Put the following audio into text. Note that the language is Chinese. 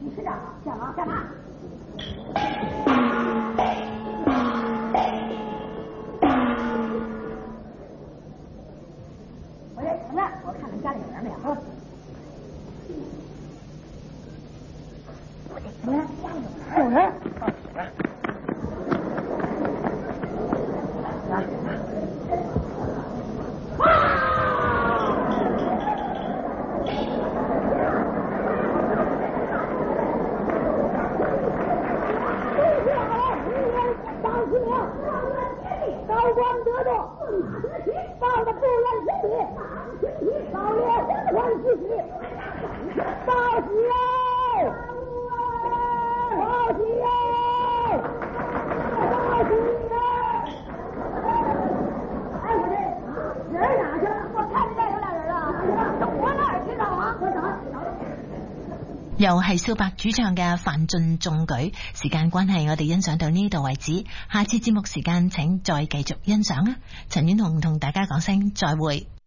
你是这样，下马下马。我这怎么了？我看看家里有人没有。怎么了？家里有人？有人。 又係蕭伯主唱嘅范進中舉，時間關係我哋欣賞到呢度為止，下次節目時間請再繼續欣賞啊！陳婉彤同大家講聲再會。